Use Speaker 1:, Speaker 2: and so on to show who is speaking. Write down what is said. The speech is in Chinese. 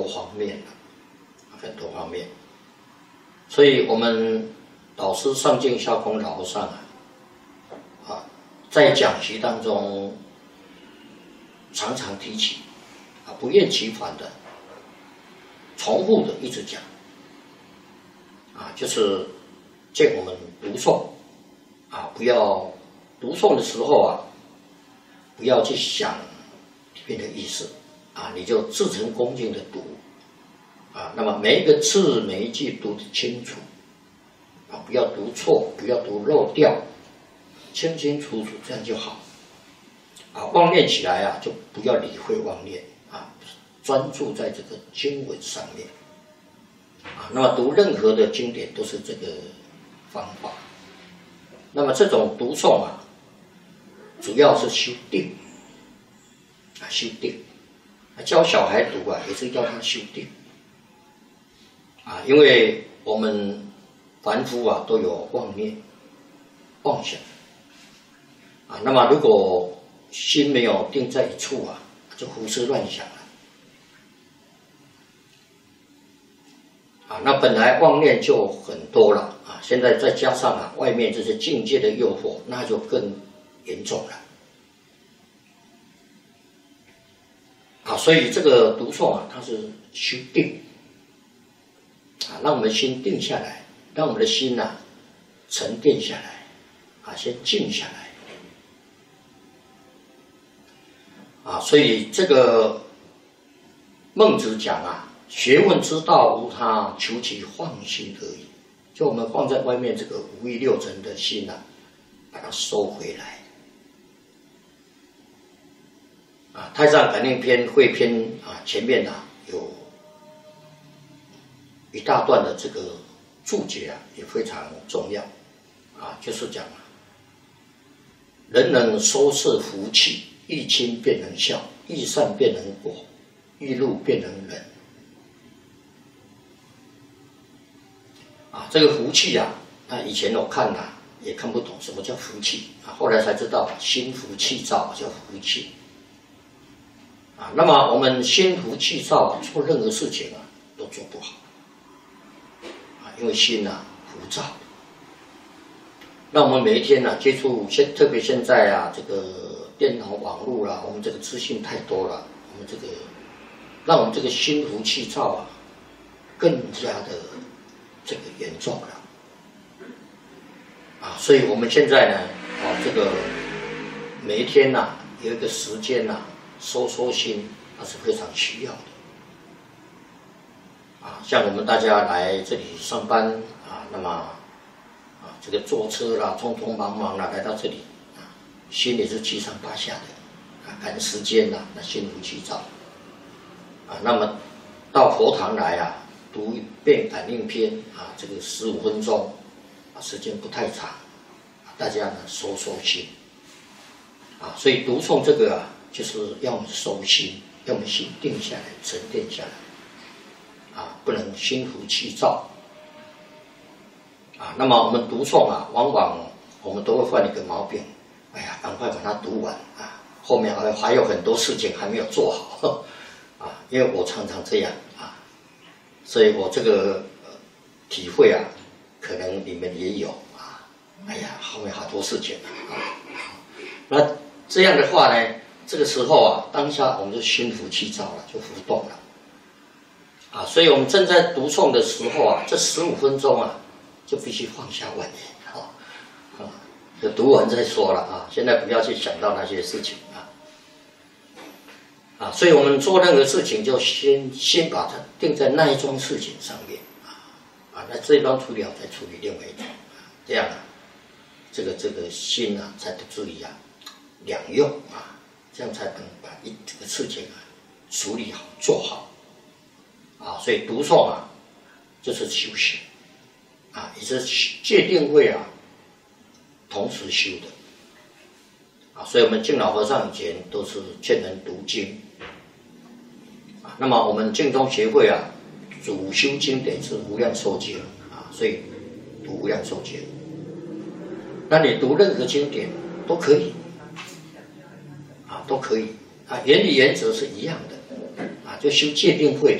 Speaker 1: 方面很多方面。所以我们老师上敬下空老和尚在讲习当中常常提起不厌其烦的、重复的一直讲就是见我们读诵不要读诵的时候不要去想里面的意思你就至诚恭敬的读那么每一个字每一句读得清楚不要读错，不要读漏掉，清清楚楚，这样就好妄念起来就不要理会妄念专注在这个经文上面那么读任何的经典都是这个方法。那么这种读诵主要是修定修定。教小孩读也是要他修定因为我们凡夫都有妄念、妄想那么如果心没有定在一处就胡思乱想了那本来妄念就很多了现在再加上外面这些境界的诱惑，那就更严重了所以这个读诵它是修定让我们心定下来，让我们的心沉淀下来先静下来所以这个孟子讲学问之道无他，求其放心而已。就我们放在外面这个五欲六尘的心把它收回来太上感应篇汇篇前面有一大段的这个注解也非常重要就是讲人能收摄福气，欲亲便能孝，欲善便能果，欲禄便能忍这个福气以前我看也看不懂什么叫福气后来才知道心浮气躁叫福气那么我们心浮气躁做任何事情都做不好因为心浮躁。那我们每一天接触特别现在这个电脑网络我们这个资讯太多了，我们这个让我们这个心浮气躁更加的这个严重了所以我们现在呢这个每一天有一个时间收心那是非常需要的像我们大家来这里上班那么这个坐车匆匆忙忙来到这里心里是七上八下的赶时间那心浮气躁那么到佛堂来读一遍感应篇这个15分钟时间不太长大家收心所以读诵这个就是要我们收心，要我们心定下来沉淀下来不能心浮气躁那么我们读诵往往我们都会犯一个毛病，赶快把它读完后面还有很多事情还没有做好因为我常常这样所以我这个体会可能你们也有后面好多事情那这样的话呢，这个时候当下我们就心浮气躁了，就浮动了所以我们正在读诵的时候这15分钟就必须放下妄念就读完再说了现在不要去想到那些事情所以我们做任何事情就先把它定在那一桩事情上面那这一桩处理好再处理另外一桩这样这个心才不至于两用这样才能把这个事情处理好做好所以读诵就是修行也是戒定慧同时修的所以我们敬老和尚以前都是劝人读经那么我们净宗协会主修经典是无量寿经所以读无量寿经。那你读任何经典都可以都可以原理原则是一样的就修戒定慧